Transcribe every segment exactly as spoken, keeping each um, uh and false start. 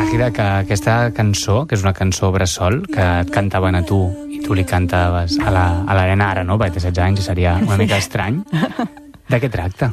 Ràgida, que aquesta cançó, que és una cançó bressol, que et cantaven a tu i tu li cantaves a l'Helena ara, no? Perquè té setze anys i seria una mica estrany. De què tracta?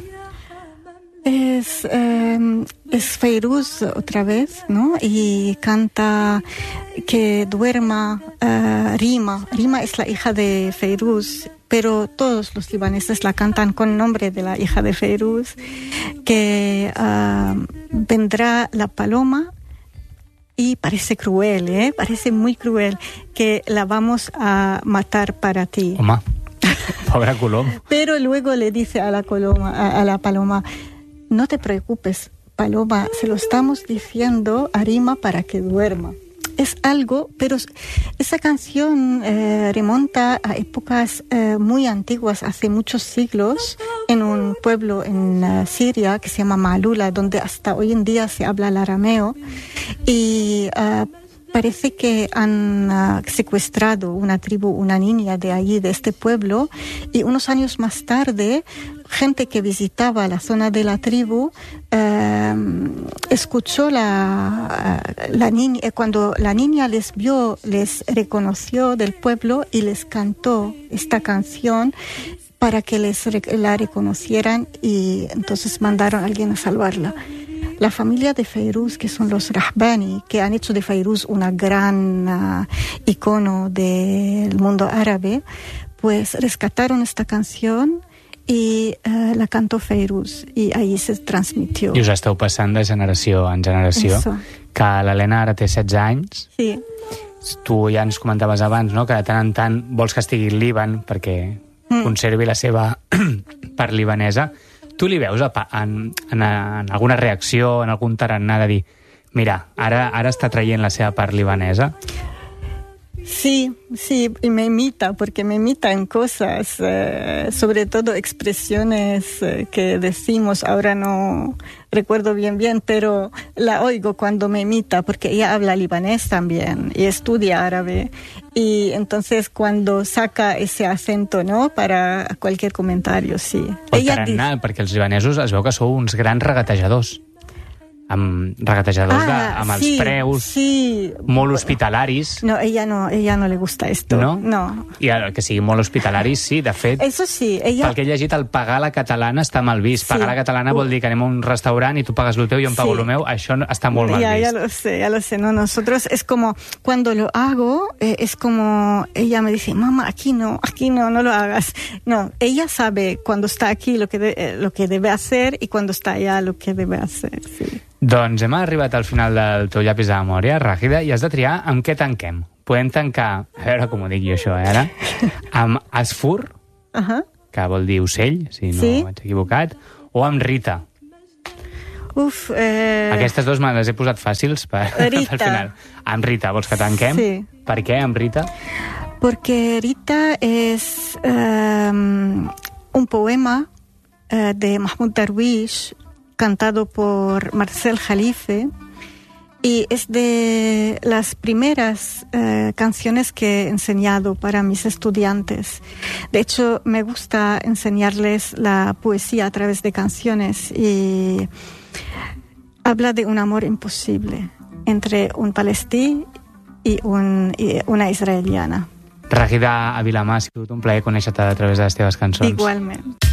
Es, eh, es Feiruz otra vez, ¿no? Y canta que duerma, eh, Rima. Rima es la hija de Feiruz, pero todos los libaneses la cantan con nombre de la hija de Feiruz, que uh, vendrá la paloma y parece cruel, ¿eh? Parece muy cruel, que la vamos a matar para ti. Home, pobre colom. Pero luego le dice a la, coloma, a, a la paloma, no te preocupes, paloma, se lo estamos diciendo a Rima para que duerma. Es algo, pero esa canción eh, remonta a épocas eh, muy antiguas, hace muchos siglos, en un pueblo en uh, Siria que se llama Malula, donde hasta hoy en día se habla el arameo, y uh, parece que han uh, secuestrado una tribu, una niña de allí, de este pueblo, y unos años más tarde, gente que visitaba la zona de la tribu eh, escuchó la, la niña, cuando la niña les vio, les reconoció del pueblo y les cantó esta canción para que les la reconocieran, y entonces mandaron a alguien a salvarla. La familia de Feiruz, que son los Rahbani, que han hecho de Feiruz una gran uh, icono del mundo árabe, pues rescataron esta canción i uh, la cantó Feiruz, i ahí se transmitió. I us esteu passant de generació en generació. Eso. Que l'Helena ara té setze anys. Sí. Tu ja ens comentaves abans, no?, que de tant en tant vols que estigui al Líban perquè mm. conservi la seva part libanesa. Tu li veus en, en, en alguna reacció, en algun tarannà de dir mira, ara, ara està traient la seva part libanesa? Sí, sí, y me imita, porque me imita en cosas, eh, sobre todo expresiones eh, que decimos, ahora no recuerdo bien bien, pero la oigo cuando me imita, porque ella habla libanés también y estudia árabe, y entonces cuando saca ese acento, ¿no?, para cualquier comentario, sí. El tarannà, perquè els libanesos es veu que sou uns grans regatejadors. Amb regatejadors ah, de, amb els sí, preus sí. molt hospitalaris. No, ella no, ella no le gusta esto. No? No. I que sigui molt hospitalaris, sí, de fet. Eso sí, ella... Pel que he llegit, el pagar la catalana està mal vist. Sí. Pagar la catalana vol dir que anem a un restaurant i tu pagues el teu i jo em pago sí. el meu. Això està molt mal ya, vist. Ya lo sé, ya lo sé. No, nosotros es como, cuando lo hago, eh, es como, ella me dice, mamá, aquí no, aquí no, no lo hagas. No, ella sabe cuando está aquí lo que, de, eh, lo que debe hacer y cuando está allá lo que debe hacer, sí. Doncs hem arribat al final del teu llapis de memòria, Ràgida, i has de triar amb què tanquem. Podem tancar, a veure com ho dic jo això, eh, ara, amb Asfur, uh-huh. que vol dir ocell, si no sí. vaig equivocat, o amb Rita. Uf, eh... Aquestes dues me les he posat fàcils per, pel final. Amb Rita, vols que tanquem? Sí. Per què amb Rita? Porque Rita es um, un poema uh, de Mahmoud Darwish, cantado por Marcel Khalife, y es de las primeras eh, canciones que he enseñado para mis estudiantes. De hecho, me gusta enseñarles la poesía a través de canciones, y habla de un amor imposible entre un palestí i, un, i una israeliana. Ràgida Avilamà, ha sigut un plaer conèixer-te a través de les teves cançons. Igualment.